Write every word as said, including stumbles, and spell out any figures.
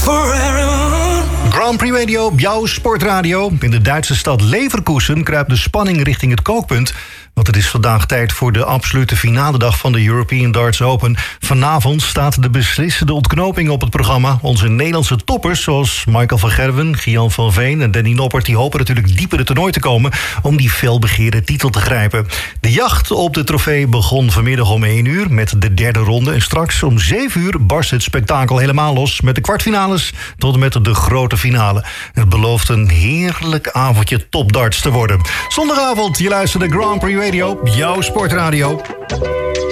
for everyone. Grand Prix Radio, jouw sportradio. In de Duitse stad Leverkusen kruipt de spanning richting het kookpunt. Want het is vandaag tijd voor de absolute finaledag van de European Darts Open. Vanavond staat de beslissende ontknoping op het programma. Onze Nederlandse toppers, zoals Michael van Gerwen, Gian van Veen en Danny Noppert, die hopen natuurlijk dieper het toernooi te komen om die felbegeerde titel te grijpen. De jacht op de trofee begon vanmiddag om één uur met de derde ronde. En straks om zeven uur barst het spektakel helemaal los met de kwartfinales tot en met de grote finale. Het belooft een heerlijk avondje topdarts te worden. Zondagavond, je luistert de Grand Prix Radio, jouw sportradio.